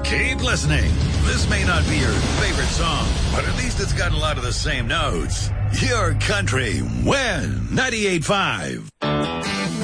Keep listening. This may not be your favorite song, but at least it's got a lot of the same notes. Your country, Win 98.5.